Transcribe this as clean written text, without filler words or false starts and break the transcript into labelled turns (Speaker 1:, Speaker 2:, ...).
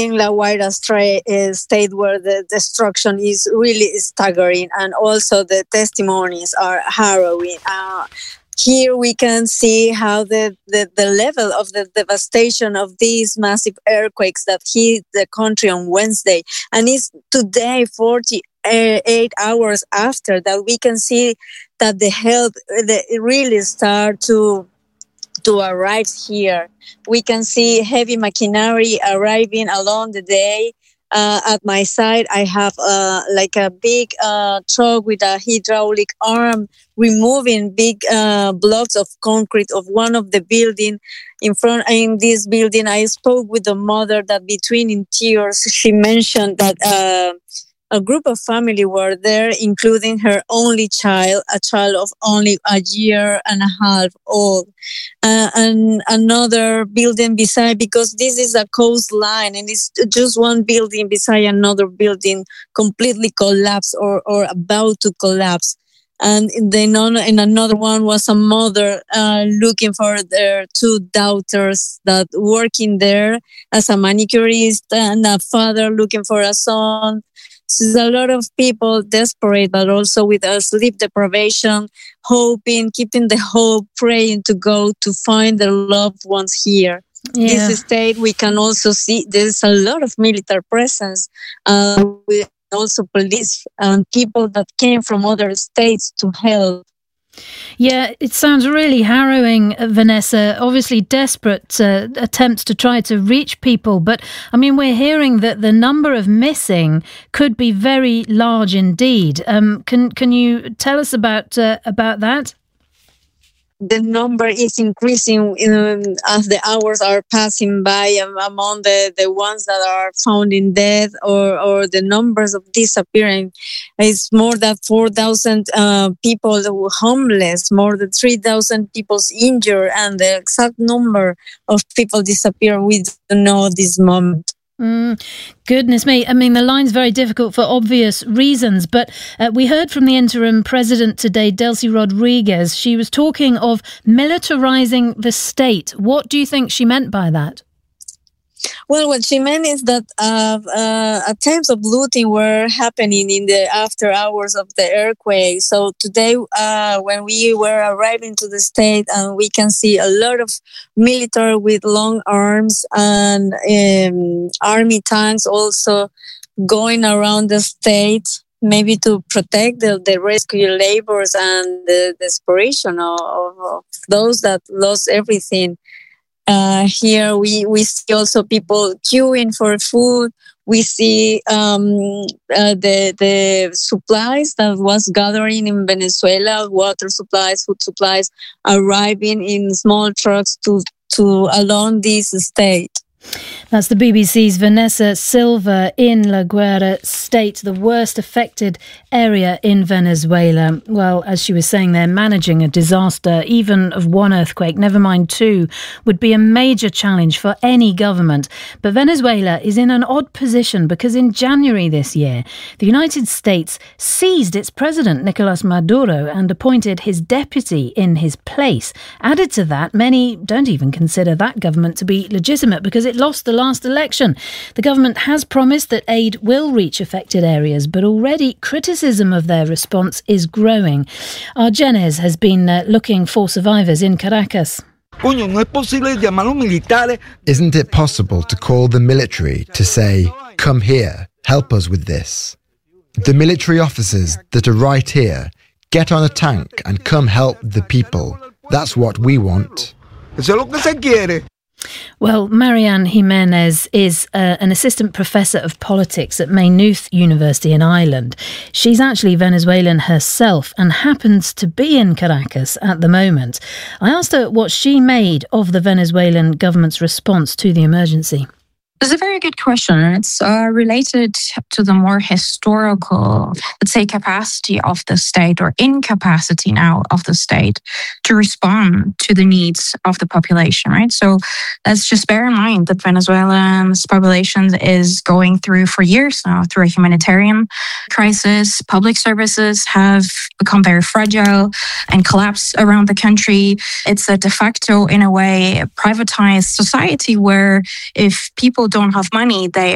Speaker 1: in La Guaira state where the destruction is really staggering, and also the testimonies are harrowing. Here we can see how the level of the devastation of these massive earthquakes that hit the country on Wednesday, and it's today 48 hours after that we can see that the help really start to arrive here. We can see heavy machinery arriving along the day. At my side, I have like a big truck with a hydraulic arm removing big blocks of concrete of one of the building. In this building, I spoke with the mother that between in tears, she mentioned that a group of family were there, including her only child, a child of only a year and a half old. And another building beside, because this is a coastline and it's just one building beside another building completely collapsed or about to collapse. And then in another one was a mother looking for their two daughters that working there as a manicurist, and a father looking for a son. So there's a lot of people desperate, but also with a sleep deprivation, hoping, keeping the hope, praying to go to find their loved ones here.
Speaker 2: Yeah.
Speaker 1: This state, we can also see there's a lot of military presence, with also police and people that came from other states to help.
Speaker 2: Yeah, it sounds really harrowing, Vanessa. Obviously desperate attempts to try to reach people. But, I mean, we're hearing that the number of missing could be very large indeed. Can you tell us about that?
Speaker 1: The number is increasing as the hours are passing by. Among the ones that are found in death or the numbers of disappearing, is more than 4,000 people homeless, more than 3,000 people injured, and the exact number of people disappear we don't know at this moment.
Speaker 2: Goodness me. I mean, the line's very difficult for obvious reasons, but we heard from the interim president today, Delcy Rodriguez. She was talking of militarizing the state. What do you think she meant by that?
Speaker 1: Well, what she meant is that attempts of looting were happening in the after hours of the earthquake. So today, when we were arriving to the state, and we can see a lot of military with long arms and army tanks also going around the state, maybe to protect the rescue labors and the desperation of those that lost everything. Here we see also people queuing for food. We see the supplies that was gathering in Venezuela, water supplies, food supplies, arriving in small trucks to along this state.
Speaker 2: That's the BBC's Vanessa Silva in La Guaira state, the worst affected area in Venezuela. Well, as she was saying there, managing a disaster, even of one earthquake, never mind two, would be a major challenge for any government. But Venezuela is in an odd position because in January this year, the United States seized its president, Nicolas Maduro, and appointed his deputy in his place. Added to that, many don't even consider that government to be legitimate because it lost the last election. The government has promised that aid will reach affected areas, but already criticism of their response is growing. Our Jenez has been looking for survivors in Caracas.
Speaker 3: Isn't it possible to call the military to say, come here, help us with this? The military officers that are right here, get on a tank and come help the people. That's what we want.
Speaker 2: Well, Marianne Jimenez is an assistant professor of politics at Maynooth University in Ireland. She's actually Venezuelan herself and happens to be in Caracas at the moment. I asked her what she made of the Venezuelan government's response to the emergency.
Speaker 4: It's a very good question. It's related to the more historical, let's say, capacity of the state or incapacity now of the state to respond to the needs of the population, right? So let's just bear in mind that Venezuela's population is going through for years now through a humanitarian crisis. Public services have become very fragile and collapsed around the country. It's a de facto, in a way, privatized society where if people don't have money, they